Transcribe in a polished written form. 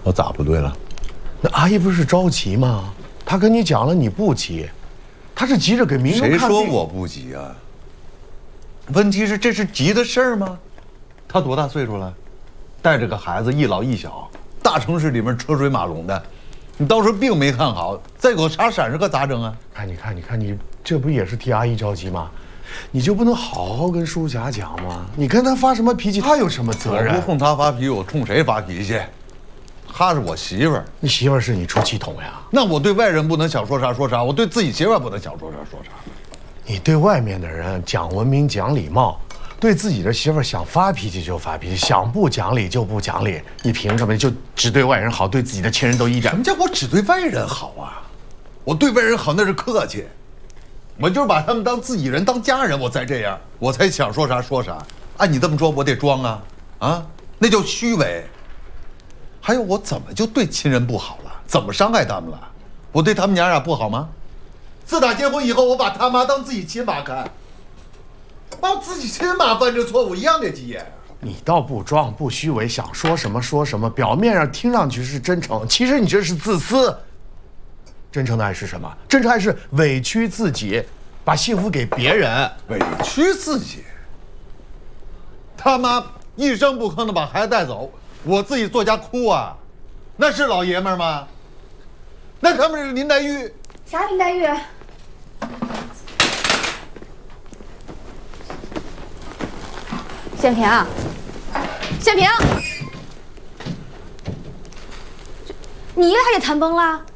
我咋不对了？ 那阿姨不是着急吗？她跟你讲了，你不急，她是急着给明谁说我不急啊？问题是这是急的事儿吗？他多大岁数了？带着个孩子，一老一小，大城市里面车水马龙的，你到时候病没看好，再有啥闪失可咋整啊？ 看你，这不也是替阿姨着急吗？你就不能好好跟舒霞讲吗？你跟她发什么脾气，她有什么责任？ 我不冲她发脾气，我冲谁发脾气？她是我媳妇儿， 你媳妇儿是你出气筒呀？ 那我对外人不能想说啥说啥，我对自己媳妇儿不能想说啥说啥。 你对外面的人讲文明讲礼貌，对自己的媳妇儿想发脾气就发脾气，想不讲理就不讲理。你凭什么就只对外人好，对自己的亲人都一点？ 什么叫我只对外人好啊？我对外人好那是客气，我就是把他们当自己人当家人，我才这样，我才想说啥说啥。按你这么说，我得装啊啊，那叫虚伪。还有我怎么就对亲人不好了？怎么伤害他们了？我对他们娘俩不好吗？自打结婚以后，我把他妈当自己亲妈看，把我自己亲妈犯这错误一样的急眼。 你倒不装不虚伪，想说什么说什么，表面上听上去是真诚，其实你这是自私。真诚的爱是什么？真诚爱是委屈自己，把幸福给别人， 委屈自己。他妈一声不吭的把孩子带走，我自己坐家哭啊，那是老爷们儿吗？那他们是林黛玉。 啥林黛玉？宪平，宪平，你还给谈崩了？